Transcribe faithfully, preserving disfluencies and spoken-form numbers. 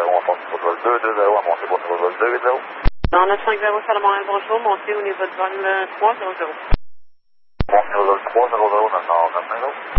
zéro, on passe pour le deux, deux zéro, on monte pour le deux, huit zéro. Dans neuf cinq zéro Salomon, bonjour, montez au niveau de vol trois zéro zéro. Montez au vol trois zéro zéro, neuf cent vingt-cinq zéro.